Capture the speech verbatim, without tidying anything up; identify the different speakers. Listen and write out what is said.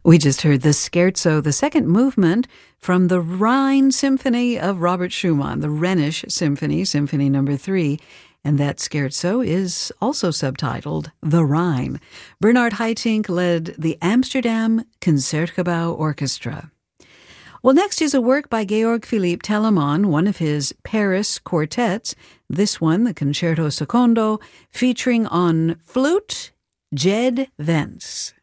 Speaker 1: We just heard the Scherzo, the second movement from the Rhine Symphony of Robert Schumann, the Rhenish Symphony, Symphony number three. And that Scherzo is also subtitled The Rhine. Bernard Haitink led the Amsterdam Concertgebouw Orchestra. Well, next is a work by Georg Philipp Telemann, one of his Paris quartets. This one, the Concerto Secondo, featuring on flute, Jed Vance.